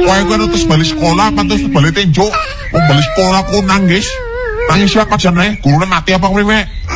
Kowe terus balik sekolah apa terus balik tenjo? Mau balik sekolah aku nangis. Nangis siapa jane? Gurune mati apa kowe?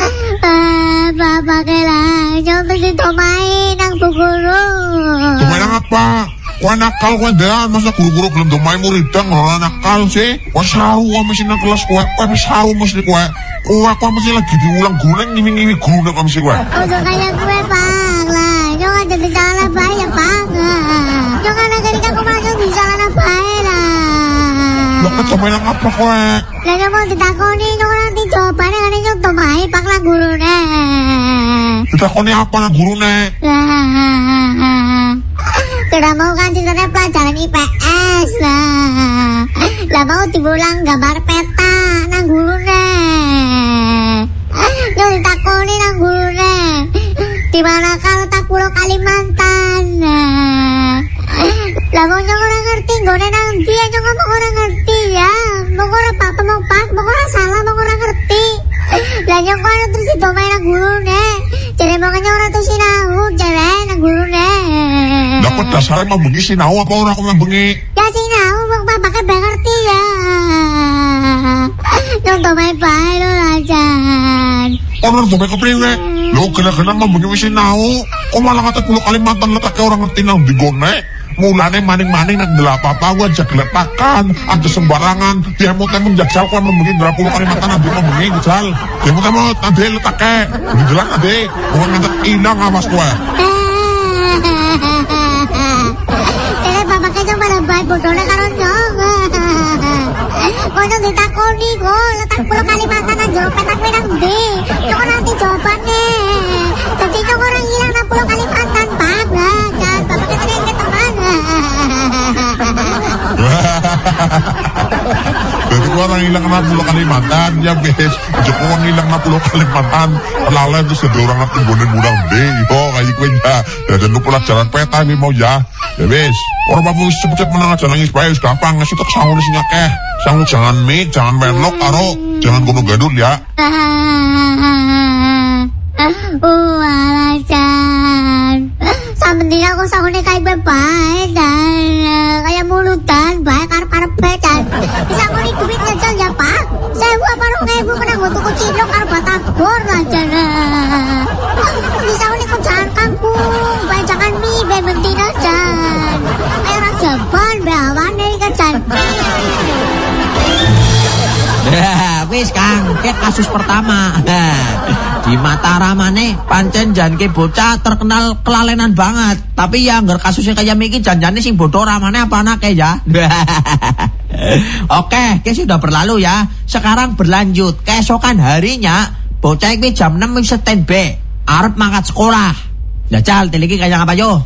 Bapak kelah, jangan ditomai nang bu guru. Tomai nang apa? Kowe nakal kowe ndean, masa guru-guru belum tomai muridang ora nakal sih. Kowe saru kowe mesti nang kelas kowe wis saru mesti kowe. Kowe mesti lagi diulang guru ngimi-ngimi guru nek mesti kowe. Udah kayak gue Pak lah, jangan jadi salah banyak Pak. Jangan lagi aku masuk di salah baik lah. Lo ketemu nang apa kowe? Lah mau ditakoni jangan nanti jawabannya kan itu tomai Pak lah gurune. Ditakoni apa nang gurune? Lah. Tidak mau kan ceritanya pelajaran IPS lah. Lah mau diulang gambar peta nang gurune. Yang ditakoni nang gurune. Di mana kalau tak Pulau Kalimantan. Lah mau nyong orang ngerti gone nang dia nyong ngomong orang ngerti ya. Mau orang apa mau pak, mau orang salah mau orang ngerti. Lah nyong kono terus ditomai nang gurune. Jadi makanya orang tuh sinau jare nang gurune. Dapat dasarnya mau bengi sinau apa ora kok bengi? Ya sinau wong bapake ben ngerti ya. Nyong tomai bae lo lajan. Orang tomai kepriwe? Lo kena-kena mau bengi wis sinau. Kok malah kata Pulau Kalimantan letake orang ngerti nang digone. Mulane maning-maning nang apa-apa gua aja geletakan, aja sembarangan. Dia mau temu jajal kan membeli 20 Kalimantan nanti mau bengi jajal. Dia mau temu nanti letake. Dijelang nanti, gua ngantek ilang awas gua. Ini bapaknya cuma baik bodohnya karo nyong. Kok nyong ditakoni kok letak Pulau Kalimantan nang jero petak nang ndi. Kok nanti jawabannya. Jadi nyong orang hilang nang Pulau Kalimantan, Pak. Lah, kan bapaknya ternyata teman. Jadi orang hilang na Pulau Kalimantan ya bes. Joko orang hilang na Pulau Kalimantan. Lalu itu sedih orang ngerti bonen murang deh. Yo kayak gue ya. Dan lu pelajaran peta ini mau ya. Ya bes. Orang bapak wis cepet menang aja nangis bae wis gampang. Ngasih tak sangu di sini akeh. Sangu jangan mie, jangan menlok karo jangan gunung gadul ya. Alasan. Sampeyan aku sangune kayak bae dan kayak mulutan bae karep-karep dan bisa aku nih duit ngecel ya Pak. Saya apa 2.000 kena gue tuku cilok karo batagor lah jana. Bisa aku nih jalan kampung, bae jangan mie bae bentina jan. Ayo ora jaban bae awane iki jan. Wis Kang, ke kasus pertama. Di Mataramane pancen jan ke bocah terkenal kelalenan banget. Tapi ya ngger kasusnya kayak miki janjane sing bodoh ramane apa anake ya. Oke, ke sudah berlalu ya. Sekarang berlanjut. Keesokan harinya bocah iki jam 6 wis standby arep mangkat sekolah. Jajal teliki kayak apa yo?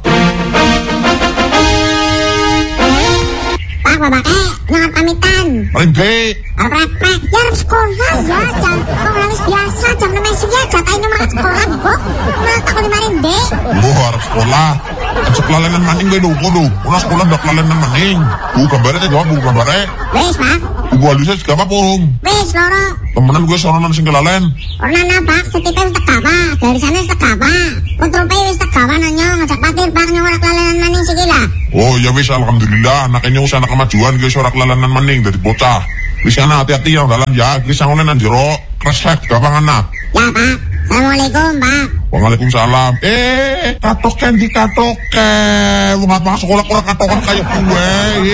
Pak bapak jangan pamitan. Rengge. Repek, ya harus sekolah ya, jam harus biasa, jam 6 ya, jatah ini makan sekolah, kok malah takut dimarin dek. Harus sekolah, kelalenan maning gue dulu, orang sekolah udah kelalenan maning. Gambarnya jawab, gambarnya. Wes pak. Gue halusnya segala pun. Wes loro. Temenan gue soronan sing kelalen. Orang apa, setipe wis tegawa, dari sana wis tegawa. Kontrolpe wis tegawa nanya, ngajak patir pak, nyawara kelalenan maning sikila. Oh ya wis, alhamdulillah, anaknya usah anak kemajuan, gue suara kelalenan maning dari bocah. Wis ana hati-hati yang dalam ya, iki sangone nang jero kresek gampang anak. Ya, Pak. Assalamualaikum, Pak. Waalaikumsalam. Katoken dikatoken. Wong apa sekolah kurang katokan kayak gue.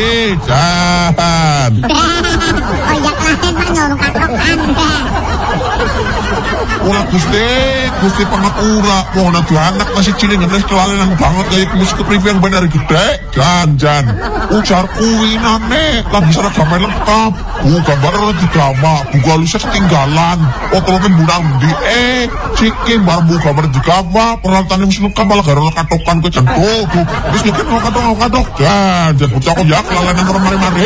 Jan. Oh iya kelaten Pak nyuruh katokan. Ora Gusti pangapura. Wong ana anak masih cilik wis kelalenan banget kayak mesti kepriwe yang bener gede. Jan. Ujar kuwinane lagi seragam lengkap. Gambar ora digama, buku halusnya ketinggalan. Otomen bunang di Ciki barbu gambar digama, peralatan yang lengkap malah gara katokan ke jantung. Wis lho kan katok. Jan bocah kok ya kelalenan mari-mari.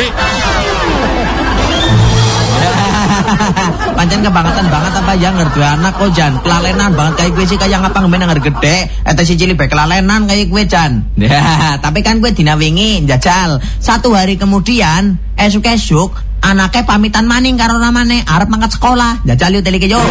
Pancen kebangetan banget apa ya ngerti anak kok Jan. Kelalenan banget kayak gue sih kayak ngapa ngemen ngar gede. Eta si cilik bae kelalenan kayak gue Jan. Ya, tapi kan gue dina wingi njajal. 1 hari kemudian esuk-esuk anaknya pamitan maning karo ramane arep mangkat sekolah. Njajal yuk telike yo.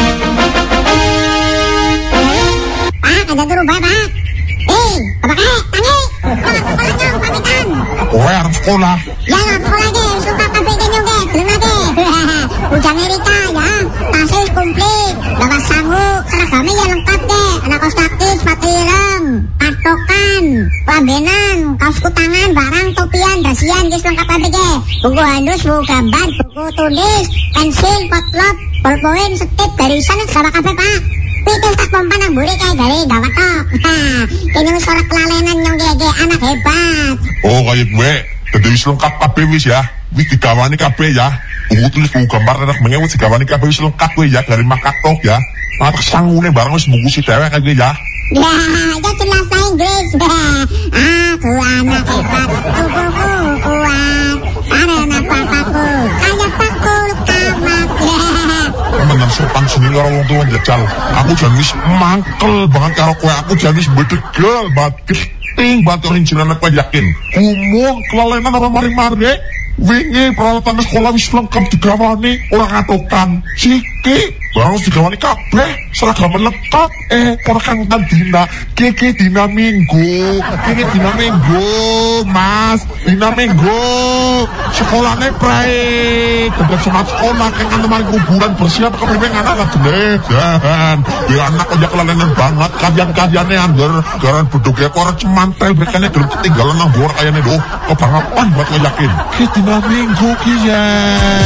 Pak, ada turu bae, Pak. Bapak tangi. Sekolahnya pamitan. Kowe arep sekolah. Ya ngapa lagi? Suka kabeh kenyong ke, gelem lagi. Udah Amerika ya, tasnya wis komplit. Lawas sanggup, seragamnya ya lengkap ke. Anak kaos kaki, sepatu ireng, patokan, lambenan, kaos kutangan, barang, topian, dasian, wis lengkap kabeh ke. Buku handus, buku gambar, buku tulis, pensil, potlot, ballpoint, setip, garisan, sama kabeh Pak. Pitung tak pompa nang mburi kae gawe gawat tok. Kene wis ora kelalenan nyong gege anak hebat. Oh kaya gue, jadi wis lengkap kabeh wis ya. Wis digawani kabeh ya. Buku tulis buku gambar anak mengen wis digawani kabeh wis lengkap gue ya dari makatok ya. Matak sangune barang wis buku si dewek kae ya. Ya, ya jelas bahasa Inggris. Aku anak hebat, tubuhku kuat. Karena papaku kayak pakul kamak. Menang sopan sini karo wong tuwa jajal. Aku jan wis mangkel banget karo kowe. Aku jan wis bedegel banget. Ting banget karo jenengan apa yakin. Umum kelalenan apa mari-mari. Wingi peralatan sekolah wis lengkap digawani ora katokan. Siki barang digawani kabeh seragam lengkap. Para kang dina keke dina minggu. Keke dina minggu, Mas. Dina minggu. Sekolahnya prae. Gagak semangat sekolah kang anemani kuburan bersiap kepriwe anak jene. Dan ya anak kaya kelalenan banget kajian-kajiane angger garan bedhoge kok ora cemantel bekane gelem ketinggalan nang dhuwur kayane lho. Kebangetan buat yakin. Dina minggu ki ya.